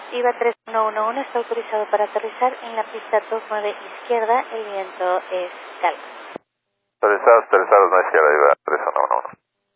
IVA 3111 está autorizado para aterrizar en la pista 29 izquierda, el viento es calmo. Autorizados, no izquierda, IVA 3111.